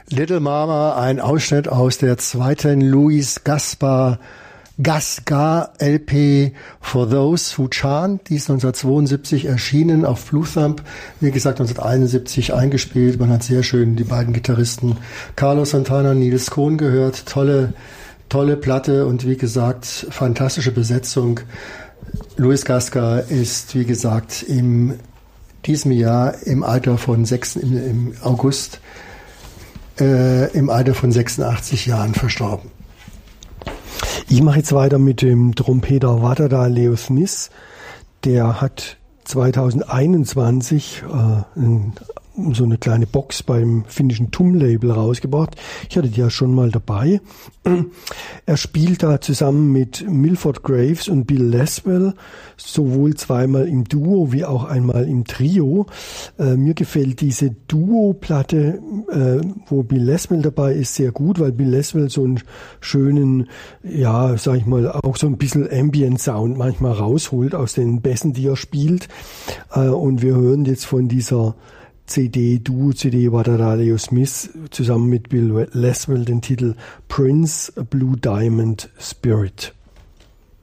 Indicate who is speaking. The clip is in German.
Speaker 1: Little Mama, ein Ausschnitt aus der zweiten Louis Gaspar LP For Those Who Chant. Die ist 1972 erschienen auf Blue Thumb. Wie gesagt, 1971 eingespielt. Man hat sehr schön die beiden Gitarristen Carlos Santana und Nils Cohn gehört. Tolle Platte und wie gesagt, fantastische Besetzung. Louis Gaspar ist, wie gesagt, in diesem Jahr im August im Alter von 86 Jahren verstorben.
Speaker 2: Ich mache jetzt weiter mit dem Trompeter Wadada Leo Smith. Der hat 2021 so eine kleine Box beim finnischen TUM-Label rausgebracht. Ich hatte die ja schon mal dabei. Er spielt da zusammen mit Milford Graves und Bill Laswell, sowohl zweimal im Duo wie auch einmal im Trio. Mir gefällt diese Duo-Platte, wo Bill Laswell dabei ist, sehr gut, weil Bill Laswell so einen schönen, ja, sag ich mal, auch so ein bisschen Ambient-Sound manchmal rausholt aus den Bässen, die er spielt. Und wir hören jetzt von dieser Duo-CD Wadada Leo Smith zusammen mit Bill Laswell den Titel Prince, A Blue Diamond Spirit.